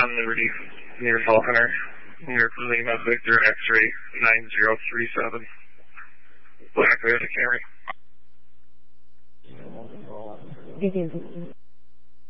on Liberty, near Falconer, near Lima Victor X-ray 9037. Black Toyota Camry.